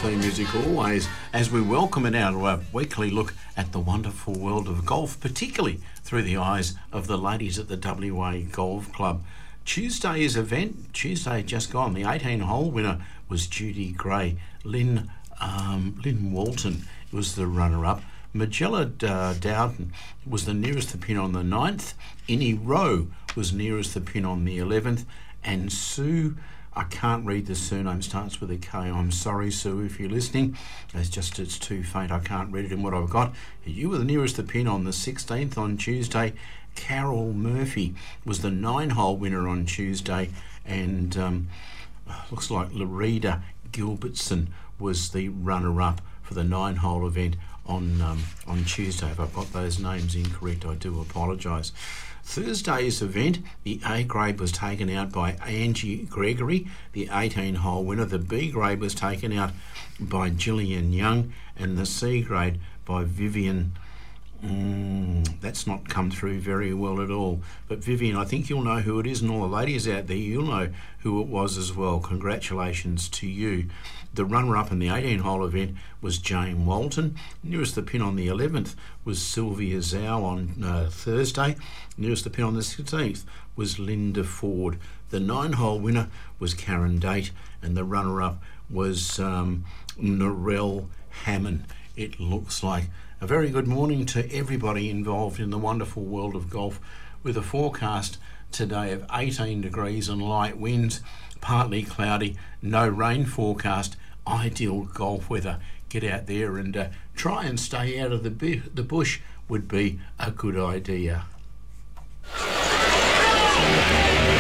theme music always as we welcome it out to our weekly look at the wonderful world of golf, particularly through the eyes of the ladies at the WA Golf Club. Tuesday's event, Tuesday just gone, the 18-hole winner was Judy Gray. Lynn Walton was the runner-up. Magella Dowden was the nearest the pin on the 9th. Innie Rowe was nearest the pin on the 11th. And Sue, I can't read the surname, starts with a K. I'm sorry, Sue, if you're listening. It's too faint. I can't read it in what I've got. You were the nearest the pin on the 16th on Tuesday. Carol Murphy was the 9-hole winner on Tuesday. And looks like Larida Gilbertson was the runner-up for the 9-hole event on Tuesday. If I've got those names incorrect, I do apologise. Thursday's event, the A grade was taken out by Angie Gregory, the 18-hole winner. The B grade was taken out by Gillian Young, and the C grade by Vivian. That's not come through very well at all. But Vivian, I think you'll know who it is, and all the ladies out there, you'll know who it was as well. Congratulations to you. The runner-up in the 18-hole event was Jane Walton. Nearest the pin on the 11th was Sylvia Zhao on Thursday. Nearest the pin on the 16th was Linda Ford. The 9-hole winner was Karen Date, and the runner-up was Narelle Hammond. It looks like a very good morning to everybody involved in the wonderful world of golf, with a forecast today of 18 degrees and light winds, partly cloudy, no rain forecast. Ideal golf weather. Get out there and try and stay out of the bush would be a good idea.